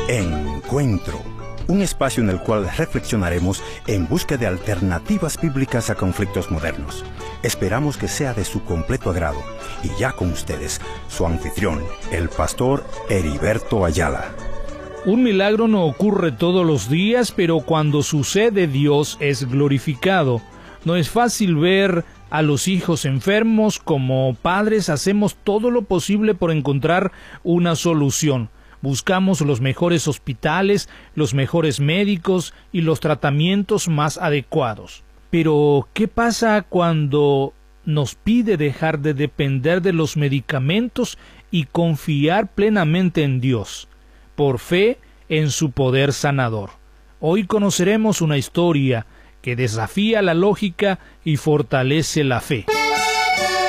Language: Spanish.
Encuentro, un espacio en el cual reflexionaremos en busca de alternativas bíblicas a conflictos modernos. Esperamos que sea de su completo agrado. Y ya con ustedes, su anfitrión, el pastor Heriberto Ayala. Un milagro no ocurre todos los días, pero cuando sucede, Dios es glorificado. No es fácil ver a los hijos enfermos. Como padres hacemos todo lo posible por encontrar una solución. Buscamos los mejores hospitales, los mejores médicos y los tratamientos más adecuados. Pero, ¿qué pasa cuando nos pide dejar de depender de los medicamentos y confiar plenamente en Dios, por fe en su poder sanador? Hoy conoceremos una historia que desafía la lógica y fortalece la fe.